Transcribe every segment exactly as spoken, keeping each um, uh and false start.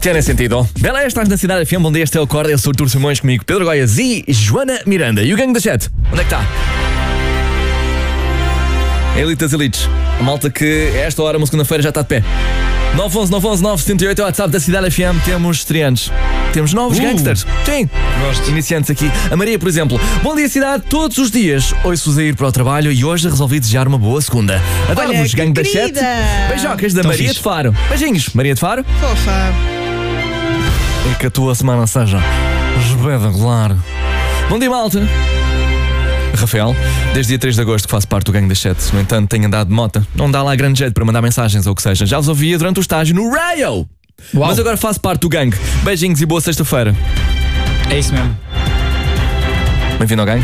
Tiene sentido. Bela, estás na Cidade F M. Bom dia, este é o Corda. Eu sou o Artur Simões, comigo Pedro Goiás e Joana Miranda. E o Gangue da Chat, onde é que está? Elite das Elites. A malta que a esta hora, uma segunda-feira, já está de pé. nove um um nove um nove sete oito é o WhatsApp da Cidade F M. Temos estreantes. Temos novos uh, gangsters. Sim. Gosto. Iniciantes aqui. A Maria, por exemplo. Bom dia, cidade. Todos os dias ouço-vos a ir para o trabalho e hoje resolvi desejar uma boa segunda. Adoro-vos, Gangue da Chat. Beijocas da Tão Maria fixe. de Faro. Beijinhos, Maria de Faro. Fofa. E que a tua semana seja espetacular. Bom dia, malta. Rafael, desde dia três de agosto que faço parte do Gangue da Chat. No entanto, tenho andado de moto. Não dá lá grande jeito para mandar mensagens ou o que seja. Já vos ouvia durante o estágio no Rayo. Uau. Mas agora faço parte do gangue. Beijinhos e boa sexta-feira. É isso mesmo. Bem-vindo ao gangue.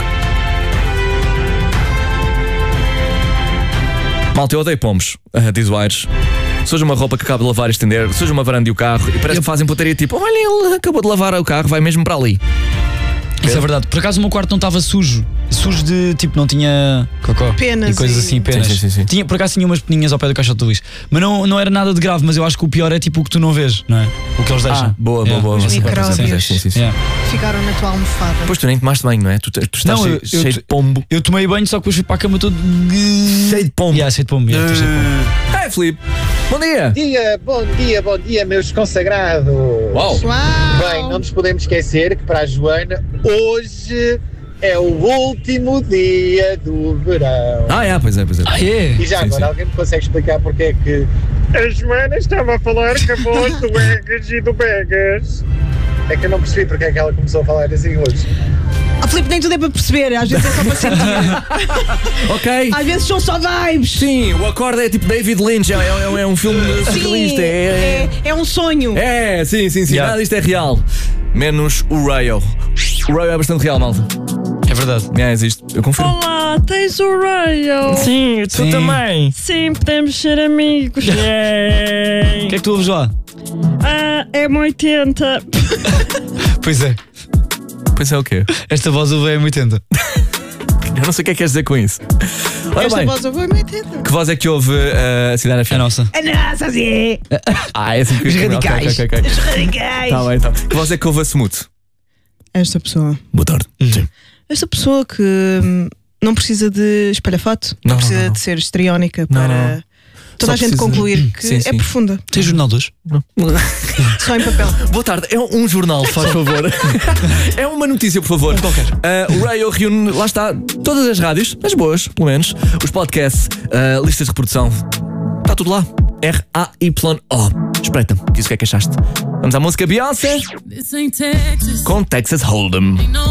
Malta, eu odeio pombos, uh, diz o Aires. Suja uma roupa que acaba de lavar e estender, suja uma varanda e o carro e parece Eu... que fazem putaria tipo: olha, ele acabou de lavar o carro, vai mesmo para ali. Isso é verdade. Por acaso o meu quarto não estava sujo. Sujo de tipo, não tinha cocó Penas e coisas e- assim, penas. Sim, sim, sim, sim. Tinha, por acaso tinha umas peninhas ao pé do caixote do lixo. Mas não, não era nada de grave. Mas eu acho que o pior é tipo o que tu não vês, não é? O que eles deixam. Ah, boa, boa, Yeah. boa. Os Sim, micróbios. sim, sim, sim, sim. Yeah. Ficaram na tua almofada. Depois tu nem tomaste banho, não é? Tu, tu estás Não, cheio, eu- eu cheio te- de pombo. Eu tomei banho, só que depois fui para a cama todo. Cheio de pombo. Yeah, cheio de pombo. Yeah, tô cheio de pombo. Hey, Filipe. Bom dia. Dia, bom dia, bom dia, meus consagrados. Uau. Uau! Bem, não nos podemos esquecer que para a Joana, hoje é o último dia do verão. Ah, é, pois é, pois é. Ah, é? E já sim, agora, sim. alguém me consegue explicar porque é que a Joana estava a falar com a voz do Egas e do Begas? É que eu não percebi porque é que ela começou a falar assim hoje. Ah, Filipe, nem tudo é para perceber, às vezes é só para sentir. Ok. Às vezes são só vibes. Sim, o Acorda é tipo David Lynch, é, é, é um filme surrealista. Sim, É, é, é um sonho. é, é, sim, sim, sim. Yeah. Nada disto é real. Menos o Rayo. O Rayo é bastante real, malta. É verdade. É, existe. Eu confirmo. Olá, tens o Rayo. Sim, tu Sim. também. Sim, podemos ser amigos. O que é que tu ouves lá? Ah, é oitenta. Pois é. Pois é o quê? Esta voz ouve é oitenta. Eu não sei o que é que queres dizer com isso. Ora Esta bem, voz eu vou me entender. que voz é que ouve uh, a Cidade F É M? nossa. Ah, nossa, sim. Ah, é assim que Os ok, radicais. ok, ok, ok. Os radicais. Tá bem, tá. Que voz é que ouve a Smooth? Esta pessoa. Boa tarde. Sim. Esta pessoa que hum, não precisa de espalhafato, não, Não, precisa não, não. de ser histriónica Não, para não. toda Só a gente precisa- concluir que Sim, é sim. profunda. Tens jornal de hoje? Só em papel. Boa tarde, é um jornal, faz favor. É uma notícia, por favor. Ah, o Rayo reúne, lá está, todas as rádios, as boas, pelo menos, os podcasts, ah, listas de reprodução. Está tudo lá. R A Y O. Espreita-me, diz o que é que achaste. Vamos à música Beyoncé This ain't Texas. com Texas Hold'em. No